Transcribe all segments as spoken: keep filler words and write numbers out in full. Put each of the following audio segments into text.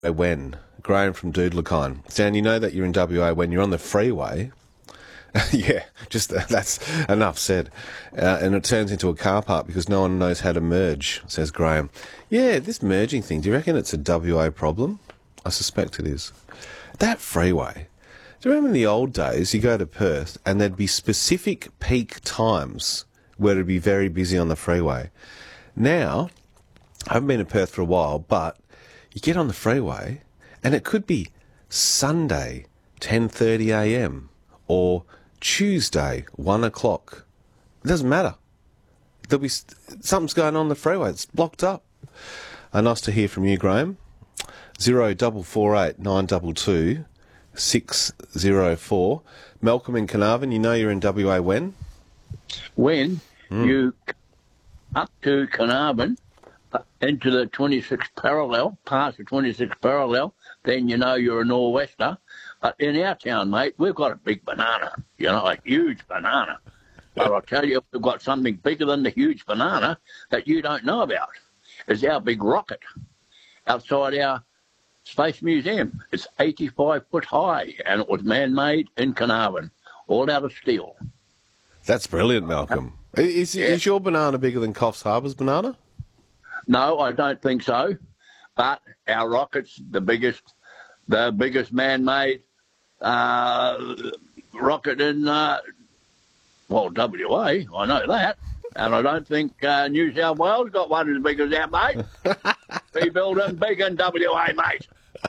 When? Graham from Doodlakine. Stan, you know that you're in W A when you're on the freeway. Yeah, just that's enough said. Uh, and it turns into a car park because no one knows how to merge, says Graham. Yeah, this merging thing, do you reckon it's a W A problem? I suspect it is. That freeway. Do you remember in the old days, you go to Perth and there'd be specific peak times where it'd be very busy on the freeway. Now, I haven't been to Perth for a while, but you get on the freeway and it could be Sunday, ten thirty a m or Tuesday, one o'clock. It doesn't matter. There'll be something's going on the freeway. It's blocked up. Uh, nice to hear from you, Graham. Zero double four eight nine double two six zero four. Malcolm in Carnarvon, you know you're in W A when? When Mm. you up to Carnarvon, uh, into the twenty-sixth parallel, past the twenty-sixth parallel, then you know you're a nor'wester. But in our town, mate, we've got a big banana, you know, a huge banana. But I'll tell you, we've got something bigger than the huge banana that you don't know about. It's our big rocket outside our Space Museum. It's eighty-five foot high, and it was man-made in Carnarvon, all out of steel. That's brilliant, Malcolm. Is, Yeah. is your banana bigger than Coffs Harbour's banana? No, I don't think so. But our rocket's the biggest, the biggest man-made uh, rocket in, uh, well, W A. I know that. And I don't think uh, New South Wales got one as big as that, mate. We build them big in W A, mate.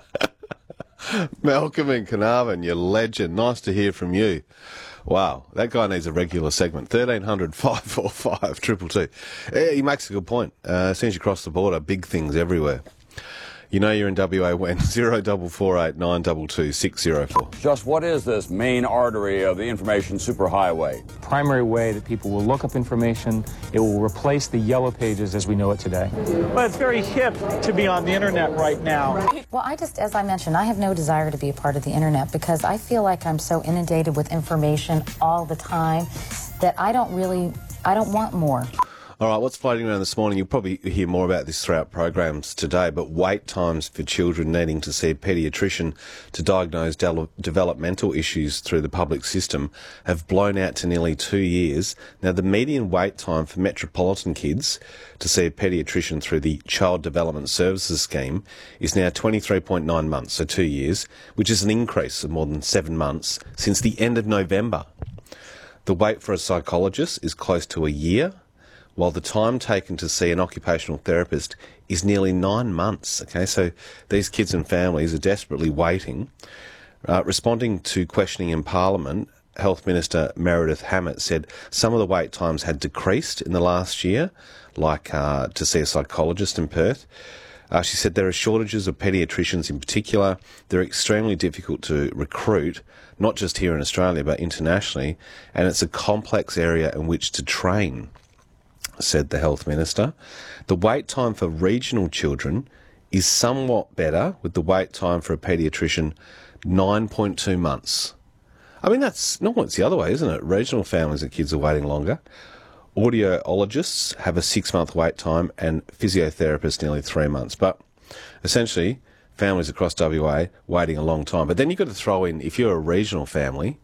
Malcolm in Carnarvon, you legend. Nice to hear from you. Wow, that guy needs a regular segment. thirteen hundred, five four five, two two two. Yeah, he makes a good point. Uh, as soon as you cross the border, big things everywhere. You know you're in W A when? zero double four eight nine double two six zero four. Just what is this main artery of the information superhighway? Primary way that people will look up information. It will replace the yellow pages as we know it today. Well, it's very hip to be on the internet right now. Well, I just, as I mentioned, I have no desire to be a part of the internet because I feel like I'm so inundated with information all the time that I don't really, I don't want more. All right, what's floating around this morning, you'll probably hear more about this throughout programs today, but wait times for children needing to see a paediatrician to diagnose de- developmental issues through the public system have blown out to nearly two years. Now, the median wait time for metropolitan kids to see a paediatrician through the Child Development Services Scheme is now twenty-three point nine months, so two years, which is an increase of more than seven months since the end of November. The wait for a psychologist is close to a year, while the time taken to see an occupational therapist is nearly nine months. Okay, so these kids and families are desperately waiting. Uh, responding to questioning in Parliament, Health Minister Meredith Hammett said some of the wait times had decreased in the last year, like uh, to see a psychologist in Perth. Uh, she said there are shortages of paediatricians in particular. They're extremely difficult to recruit, not just here in Australia, but internationally, and it's a complex area in which to train, said the Health Minister. The wait time for regional children is somewhat better, with the wait time for a paediatrician nine point two months. I mean, that's not what's the other way, isn't it? Regional families and kids are waiting longer. Audiologists have a six-month wait time and physiotherapists nearly three months. But essentially, families across W A waiting a long time. But then you've got to throw in, if you're a regional family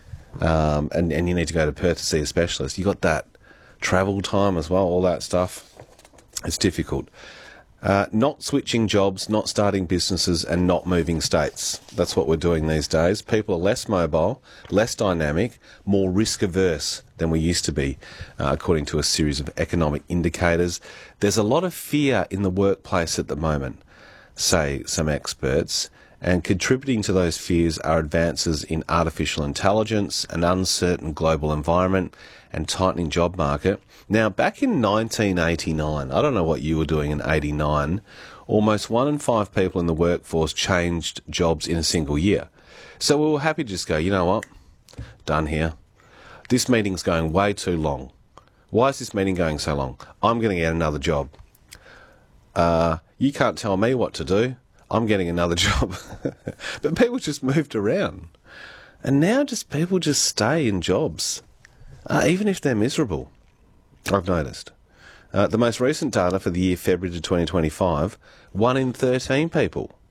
um, and, and you need to go to Perth to see a specialist, you've got that travel time as well, all that stuff. It's difficult. Uh, not switching jobs, not starting businesses, and not moving states. That's what we're doing these days. People are less mobile, less dynamic, more risk-averse than we used to be, uh, according to a series of economic indicators. There's a lot of fear in the workplace at the moment, say some experts, and contributing to those fears are advances in artificial intelligence, an uncertain global environment, and tightening job market. Now, back in nineteen eighty-nine, I don't know what you were doing in eighty-nine, almost one in five people in the workforce changed jobs in a single year. So we were happy to just go, you know what, done here. This meeting's going way too long. Why is this meeting going so long? I'm going to get another job. Uh, you can't tell me what to do. I'm getting another job. But people just moved around. And now just people just stay in jobs, uh, even if they're miserable, I've noticed. Uh, the most recent data for the year February to twenty twenty-five, one in thirteen people